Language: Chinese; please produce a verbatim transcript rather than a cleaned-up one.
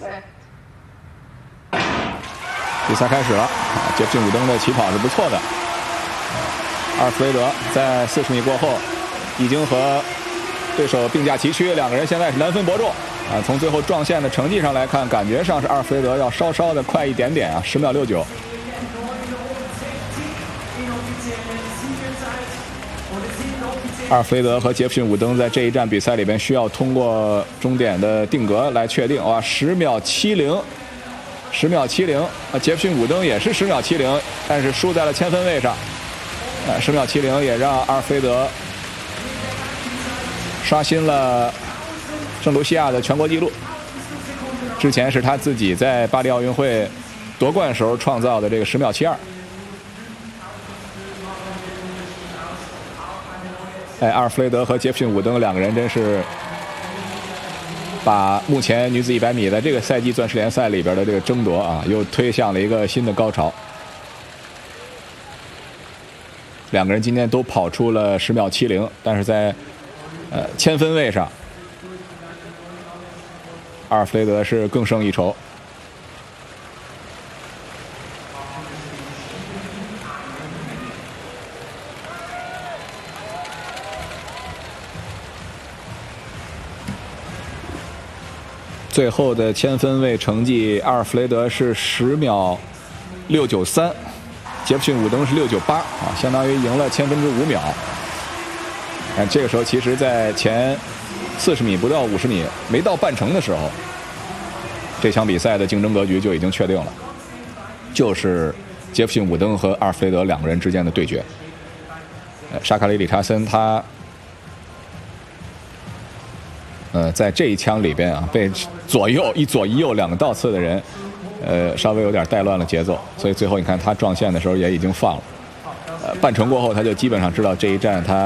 比赛开始了，杰弗逊·伍登的起跑是不错的。阿尔弗雷德在四十米过后，已经和对手并驾齐驱，两个人现在是难分伯仲啊。从最后撞线的成绩上来看，感觉上是阿尔弗雷德要稍稍的快一点点啊，十秒六九。阿尔弗雷德和杰弗逊·伍登在这一站比赛里边需要通过终点的定格来确定。哇，十秒七零。十秒七零，啊，杰弗逊·伍登也是十秒七零，但是输在了千分位上。啊，十秒七零也让阿尔弗雷德刷新了圣卢西亚的全国纪录。之前是他自己在巴黎奥运会夺冠时候创造的这个十秒七二。哎，阿尔弗雷德和杰弗逊·伍登两个人真是把目前女子一百米的这个赛季钻石联赛里边的这个争夺啊，又推向了一个新的高潮。两个人今天都跑出了十秒七零，但是在呃千分位上，阿尔弗雷德是更胜一筹。最后的千分位成绩，阿尔弗雷德是十秒六九三，杰弗逊·伍登是六九八啊，相当于赢了千分之五秒。哎，这个时候其实，在前四十米不到五十米没到半程的时候，这场比赛的竞争格局就已经确定了，就是杰弗逊·伍登和阿尔弗雷德两个人之间的对决。沙卡里·理查森他。呃，在这一枪里边啊，被左右一左一右两个倒刺的人，呃，稍微有点带乱了节奏，所以最后你看他撞线的时候也已经放了。呃，半程过后他就基本上知道这一战他。